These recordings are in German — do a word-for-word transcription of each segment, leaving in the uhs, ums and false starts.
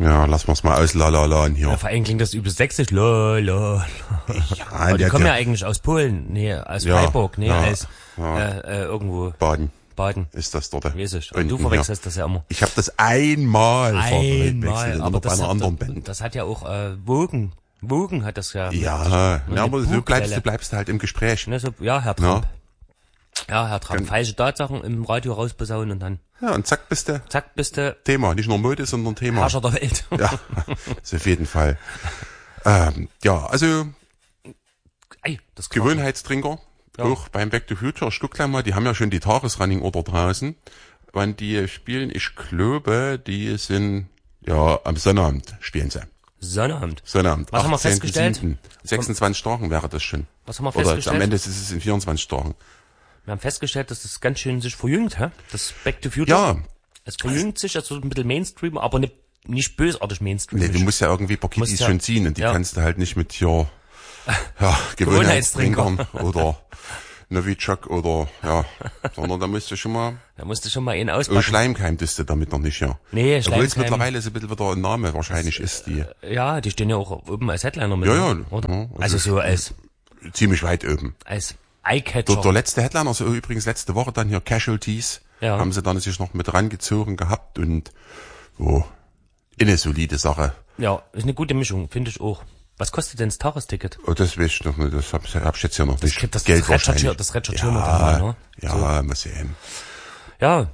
Ja, lassen wir's mal aus, la la la hier. Ja, vor allem klingt das übel sächsisch, la la la. Ja, aber die der, kommen der, ja eigentlich aus Polen, nee, aus ja, Freiburg, nee, ja, als ja. Äh, äh, irgendwo Baden Baden. ist das dort. Weiß ich. Und Unten, du verwechselst ja. das ja immer. Ich habe das einmal verwechselt, Einmal, aber nur bei das einer hat, anderen Band. das hat ja auch äh, Wogen. Wogen hat das ja. Ja, mit, ja, mit aber du bleibst, Bugwelle. du bleibst halt im Gespräch. Ne, so, ja, Herr Trump. Ja, Herr Trump. Falsche Tatsachen im Radio rausposaunen und dann Ja, und zack bist du zack bist du Thema. Nicht nur Mode, sondern Thema. Herrscher der Welt. Ja, das ist auf jeden Fall. Ähm, ja, also Ey, das Knochen. Gewohnheitstrinker, Ja. auch beim Back to Future, ich guck gleich mal, die haben ja schon die Tagesrunning-Order draußen. Wann die spielen, ich glaube, die sind, ja, am Sonnabend spielen sie. Sonnabend. Sonnabend. Was haben wir achtzehnten festgestellt? siebten sechsundzwanzig Tagen wäre das schon. Was haben wir Oder festgestellt? am Ende ist es in vierundzwanzig Tagen. Wir haben festgestellt, dass das ganz schön sich verjüngt, hä? Das Back to Future. Ja. Es verjüngt sich, es wird ein bisschen Mainstream, aber nicht, nicht bösartig Mainstream. Nee, du musst ja irgendwie ein paar Kiddies Musst ja- schon ziehen und die ja. kannst du halt nicht mit hier, ja, Gewohnheitstrinkern oder Novichok oder, ja, sondern da musst du schon mal, Da musst du schon mal einen oh, auspacken. Schleimkeim tust du damit noch nicht, ja. Nee, Obwohl es Schleimkeim. mittlerweile so ein bisschen wieder ein Name wahrscheinlich ist, die Ja, die stehen ja auch oben als Headliner mit. Ja, ja. Oder? Ja, also also so als, ziemlich weit oben. als Der, Eyecatcher. der letzte Headliner, so übrigens letzte Woche dann hier Casualties, Ja. haben sie dann sich noch mit rangezogen gehabt und, oh, eine solide Sache. Ja, ist eine gute Mischung, finde ich auch. Was kostet denn das Tagesticket? Oh, das weiß ich noch nicht, das hab, hab ich jetzt hier noch nicht. Das, das, Geld das recherchiert, wahrscheinlich. das recherchieren ja, wir dann mal, ne? Ja, mal sehen. Ja.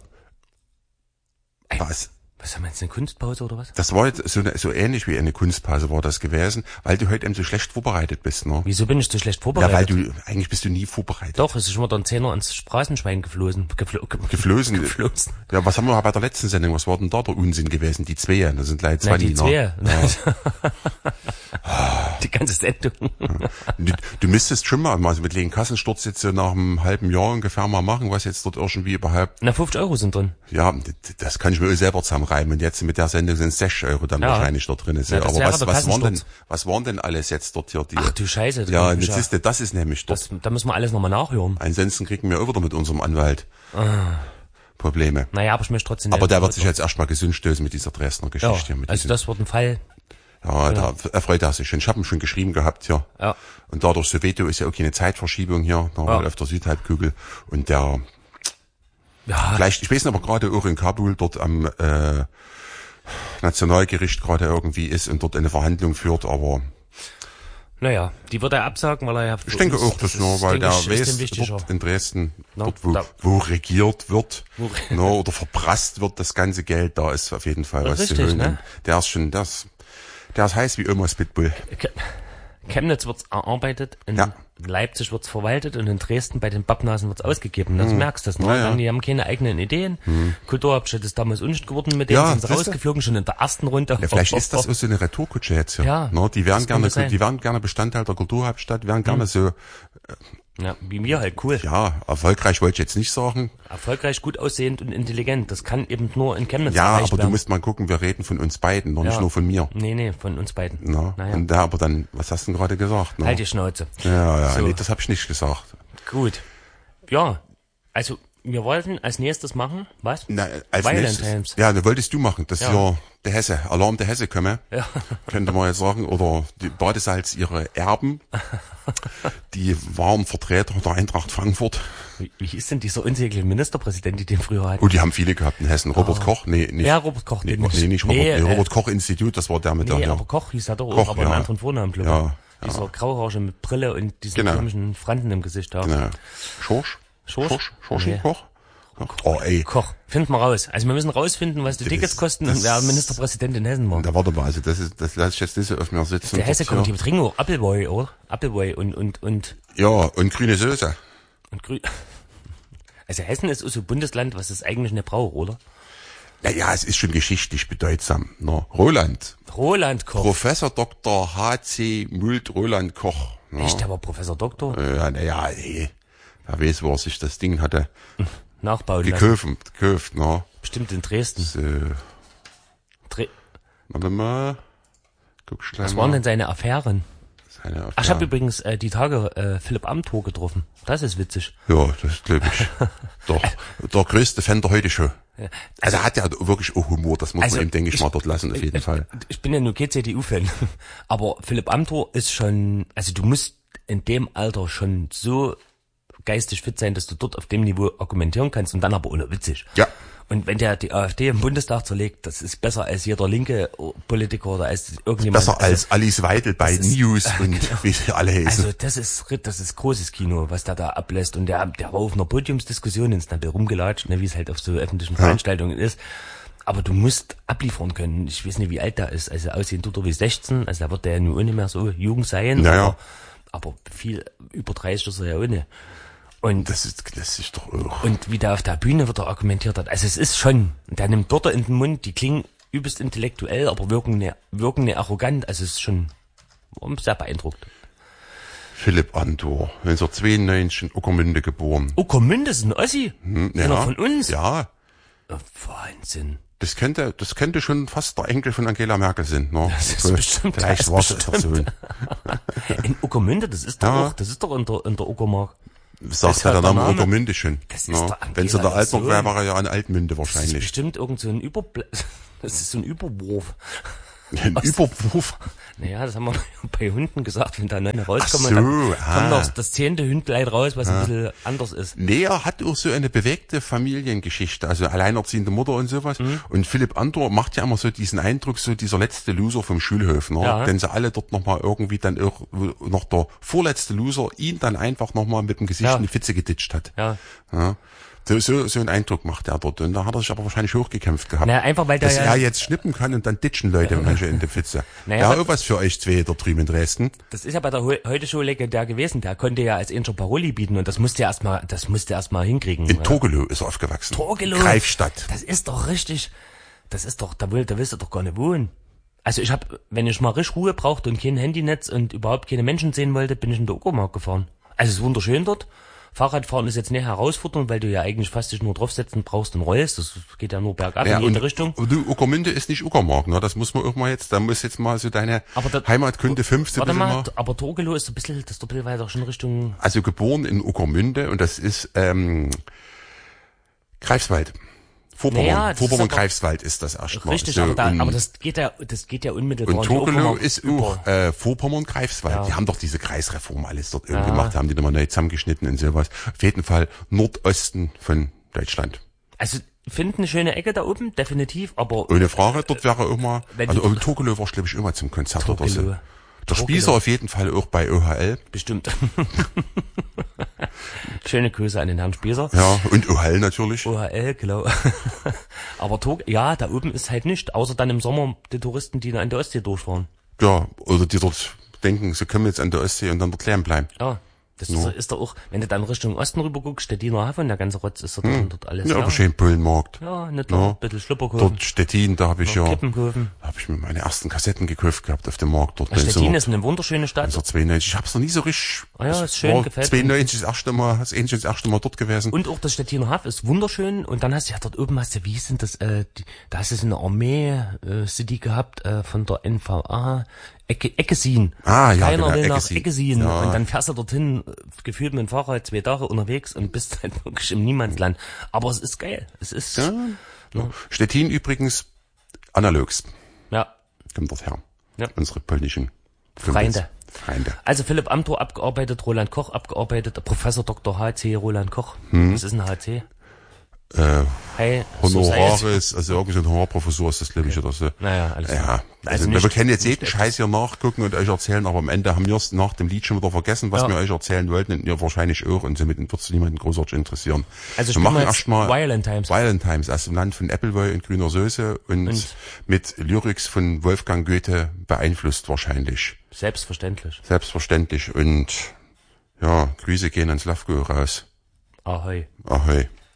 Was? Was haben wir jetzt, eine Kunstpause oder was? Das war jetzt so, eine, so ähnlich wie eine Kunstpause war das gewesen, weil du heute eben so schlecht vorbereitet bist, ne? Wieso bin ich so schlecht Ja, vorbereitet? weil du, eigentlich bist du nie vorbereitet. Doch, es ist schon mal ein Zehner ins Straßenschwein geflossen. Geflo ge Geflossen. geflossen. Ja, was haben wir bei der letzten Sendung, was war denn da der Unsinn gewesen? Die zwei, das sind gleich Na, zwei, die zwei. Ja. Die ganze Sendung. Du, du müsstest schon mal, also mit den Kassensturz jetzt so nach einem halben Jahr ungefähr mal machen, was jetzt dort irgendwie überhaupt, Na, fünfzig Euro sind drin. ja, das kann ich mir auch selber zusammenreimen. Und jetzt mit der Sendung sind sechzig Euro dann Ja. wahrscheinlich da drin. Ja, das Aber wäre was, der was waren denn, Kassensturz. was waren denn alles jetzt dort hier? Die, Ach du Scheiße. das ja, kommt und mich jetzt ist, das ist nämlich dort. das, da müssen wir alles nochmal nachhören. Ansonsten kriegen wir auch wieder mit unserem Anwalt Probleme. Naja, aber ich möchte trotzdem... Aber nicht- der wird sich jetzt erstmal gesund stößen mit dieser Dresdner ja, Geschichte. hier, mit also diesem, das wird ein Fall. ja, da erfreut er sich schon. Ich habe ihn schon geschrieben gehabt hier. Ja. Und dadurch Soweto ist ja auch keine Zeitverschiebung hier, da Ja. auf der Südhalbkugel. Und der, Ja, vielleicht, ich weiß nicht, aber gerade auch in Kabul dort am äh, Nationalgericht gerade irgendwie ist und dort eine Verhandlung führt, aber naja, die wird er absagen, weil er ja... ich denke auch, das nur, weil der denke ich, ist dem weiß, wichtiger. dort in Dresden, Na, dort wo, da- wo regiert wird, Wo- ne, oder verprasst wird das ganze Geld, da ist auf jeden Fall was Richtig, zu holen. ne? Und Der ist schon, das, der ist heiß wie Omas Pitbull. Ke- Chemnitz wird's erarbeitet, in Ja. Leipzig wird's verwaltet und in Dresden bei den Pappnasen wird's ausgegeben. Das merkst du, ne? Ja, ja. Die haben keine eigenen Ideen. Kulturhauptstadt ist damals unschuld geworden, mit denen Ja, sind sie siehste. rausgeflogen, schon in der ersten Runde. Ja, vielleicht ist das auch so eine Retourkutsche jetzt hier. Ja, Ne, die wären das gerne, könnte sein. die wären gerne Bestandteil der Kulturhauptstadt, wären gerne so, Ja, wie mir halt, cool. ja, erfolgreich wollte ich jetzt nicht sagen. Erfolgreich, gut aussehend und intelligent. Das kann eben nur in Chemnitz Ja, erreicht aber du werden. musst mal gucken, wir reden von uns beiden, noch nicht Ja. nur von mir. Nee, nee, von uns beiden. Ne? Naja, Und da aber dann, was hast du denn gerade gesagt? Ne? halt die Schnauze. Ja, ja, So. nee, das habe ich nicht gesagt. Gut. Ja, also wir wollten als nächstes machen, was? Na, als Violent nächstes, Times. ja, das wolltest du machen, dass Ja. ja der Hesse, Alarm der Hesse komme, Ja. könnte man jetzt sagen, oder die Badesalz ihre Erben, die waren Vertreter der Eintracht Frankfurt. Wie, wie hieß denn dieser unsägliche Ministerpräsident, die den früher hatten? Oh, die haben viele gehabt in Hessen. Robert Koch, nee, nicht. Ja, Robert Koch, nee, den nee, nicht. nicht Robert, Nee, nee, äh, Robert Koch Institut, das war der mit Nee, der, aber ja. Koch hieß er doch Koch, auch, aber ja. einen anderen Vornamen, glaube Ja, ich. Dieser Grauhaarche mit Brille und diesen Genau. komischen Franten im Gesicht da. Genau. Schorsch? Schorsch? Schorsch? Schorschi? Nee. Koch? Oh, ey. Koch. Finden wir raus. Also wir müssen rausfinden, was die Das- Tickets kosten das- und wer Ministerpräsident in Hessen war. Da warte mal, also das ist, das lasse ich jetzt nicht so auf mir sitzen. Der Hesse Dort, kommt, ja. die trinken auch Appleboy, oder? Appleboy und, und, und, Ja, und grüne Soße. und grün. Also Hessen ist so ein Bundesland, was es eigentlich nicht braucht, oder? Ja, ja, es ist schon geschichtlich bedeutsam. Ne? Roland. Roland Koch. Professor Doktor H C Mült Roland Koch. Ne? Echt, der war Professor Doktor? Ja, naja, ey. Wer weiß, wo er sich das Ding hatte Nachbauen lassen. gekauft, gekauft, ne? Bestimmt in Dresden. So, Dre warte mal. Guck schnell was mal. waren denn seine Affären? Seine, Ach, ich habe übrigens äh, die Tage äh, Philipp Amthor getroffen. Das ist witzig. Ja, das glaube ich. Doch, der größte Fan der heute schon. Ja. Also er hat ja wirklich auch Humor, das muss Also, man ihm, denke ich, ich- mal dort lassen, auf jeden ich, Fall. Ich bin ja nur kein C D U-Fan, aber Philipp Amthor ist schon, also du musst in dem Alter schon so geistig fit sein, dass du dort auf dem Niveau argumentieren kannst und dann aber ohne witzig. Ja. Und wenn der die AfD im Bundestag zerlegt, das ist besser als jeder linke Politiker oder als irgendjemand. Besser also, als Alice Weidel bei ist- News und wie sie alle heißen. Also das ist das ist großes Kino, was der da ablässt. Und der, der war auf einer Podiumsdiskussion ins Nabel rumgelatscht, ne, wie es halt auf so öffentlichen Veranstaltungen ist. Aber du musst abliefern können. Ich weiß nicht, wie alt der ist. Also aussehen tut er wie sechzehn. Also da wird der ja nur nicht mehr so jung sein. Naja. Aber, aber viel über dreißig ist er ja ohne. Und das ist, das ist doch auch. Und wie der auf der Bühne wieder argumentiert hat. Also es ist schon, der nimmt Wörter in den Mund, die klingen übelst intellektuell, aber wirken ne, wirken ne arrogant. Also es ist schon sehr beeindruckt. Philipp Amthor, neunzehnhundertzweiundneunzig in Uckermünde geboren. Uckermünde ist ein Ossi. Hm, Einer ja, von uns. Ja, Oh, Wahnsinn. das könnte, das könnte schon fast der Enkel von Angela Merkel sein, ne? Das ist So, bestimmt, Vielleicht das ist war es der Sohn. In Uckermünde, das ist doch Ja. auch, das ist doch in der, in der Uckermark. Sagt ist ja halt der der Name Name. Uckermünde schon. Das ist ne? der Wenn es in der Angela Altmark Sohn. wäre, wäre er ja in Altmünde Das ist wahrscheinlich. bestimmt irgend so ein Überbl das ist so ein Überwurf. Ein Überwurf. Naja, das haben wir bei Hunden gesagt, wenn da neun rauskommen, Ach so, dann ah. kommt das, das zehnte Hündlein raus, was ein bisschen anders ist. Nee, er hat auch so eine bewegte Familiengeschichte, also alleinerziehende Mutter und sowas. Mhm. Und Philipp Amthor macht ja immer so diesen Eindruck, so dieser letzte Loser vom Schulhof, ne? Ja. Denn sie alle dort nochmal irgendwie dann auch, noch der vorletzte Loser ihn dann einfach nochmal mit dem Gesicht Ja. in die Pfütze geditscht hat. Ja. Ja. So, so, so einen Eindruck macht er dort. Und da hat er sich aber wahrscheinlich hochgekämpft gehabt. Na, einfach weil der Dass ja, er jetzt schnippen kann und dann ditchen Leute manche in die Pfütze. Naja, ja, aber- auch was für euch zwei da drüben in Dresden. das ist ja bei der Heu- Heute-Show legendär gewesen, der konnte ja als Inter Paroli bieten und das musste er erstmal, das musste er erstmal hinkriegen. In ja. Torgelow ist er aufgewachsen. Torgelow. Greifstadt. Das ist doch richtig, das ist doch, da will, da willst du doch gar nicht wohnen. Also ich hab, wenn ich mal richtig Ruhe brauchte und kein Handynetz und überhaupt keine Menschen sehen wollte, bin ich in der Uckermark gefahren. Also es ist wunderschön dort. Fahrradfahren ist jetzt nicht herausfordernd, weil du ja eigentlich fast dich nur draufsetzen brauchst und rollst. Das geht ja nur bergab Ja, in jede und Richtung. Du, Uckermünde ist nicht Uckermark, ne? Das muss man auch mal jetzt, da muss jetzt mal so deine Aber da- Heimatkunde fünf so ein Warte bisschen mal, mal. aber Torgelow ist so ein bisschen, das ist doch ein bisschen weiter schon Richtung, Also geboren in Uckermünde und das ist ähm, Greifswald. Vorpommern. Naja, das ist Vorpommern aber- Greifswald ist das erstmal. richtig, so, aber, da, und, aber das geht ja, das geht ja unmittelbar. und in die Torgelow Uckermark ist über. auch äh, Vorpommern Greifswald. Ja. Die haben doch diese Kreisreform alles dort irgendwie Ja. gemacht, haben die nochmal neu zusammengeschnitten und sowas. Auf jeden Fall Nordosten von Deutschland. Also, ich finde eine schöne Ecke da oben, definitiv, aber Ohne Frage, dort wäre immer, Wenn also du- in Torgelow war ich glaube ich immer zum Konzert oder so. Torgelow. Der Spießer auf jeden Fall auch bei O H L. bestimmt. Schöne Grüße an den Herrn Spießer. Ja, und O H L natürlich. O H L, genau. Aber Tor, ja, da oben ist halt nicht, außer dann im Sommer die Touristen, die an der Ostsee durchfahren. Ja, oder die dort denken, sie können jetzt an der Ostsee und dann dort leer bleiben. Ja, das ist, ist doch auch, wenn du dann Richtung Osten rüber guckst, Stettiner Hafen, der ganze Rotz ist da hm. dort alles. Ja, aber schön Bullenmarkt. Ja, nicht da, Ja. ein bisschen Schlupperkurven, Dort Stettin, da habe ich ja, Kippenkurven. da habe ich mir meine ersten Kassetten gekauft gehabt auf dem Markt dort. Stettin ist eine wunderschöne Stadt. neunzehnhundertzweiundneunzig. Ich hab's noch nie so richtig. Ah ja, es ist schön, war gefällt mir. zweiundneunzig das erste Mal, das ähnliche das erste Mal dort gewesen. Und auch das Stettiner Hafen ist wunderschön. Und dann hast du ja dort oben, hast du, wie ist denn das, äh, die, da hast du so eine Armee-City gehabt, äh, von der N V A, Ecke, Eckesin. Ah, ja, Keiner genau, will nach Eckesin. Eckesin. Ja. Und dann fährst du dorthin, äh, gefühlt mit dem Fahrrad zwei Tage unterwegs und bist halt wirklich im Niemandsland. Aber es ist geil. Es ist, Ja. Ja. Stettin übrigens analogs. ja. Kommt dort her. Ja. Unsere polnischen Freunde. Freunde. Also Philipp Amthor abgearbeitet, Roland Koch abgearbeitet, Professor Doktor H C Roland Koch. Hm. Was ist ein H C? Äh, Hey, Society. Honoraris, also irgendwie so ein Honorarprofessor ist das, glaube ich, oder so. Naja, alles Ja, klar. also, nicht- wir können jetzt jeden Scheiß hier nachgucken und euch erzählen, aber am Ende haben wir es nach dem Lied schon wieder vergessen, was Ja. wir euch erzählen wollten und ihr wahrscheinlich auch und somit wird es niemanden großartig interessieren. Also wir spielen machen wir jetzt erstmal Violent Times. Violent Times aus dem Land von Appleboy und grüner Soße und, Und? mit Lyrics von Wolfgang Goethe beeinflusst wahrscheinlich. Selbstverständlich. Selbstverständlich und ja, Grüße gehen ans Lavgo raus. Ahoi. Ahoi.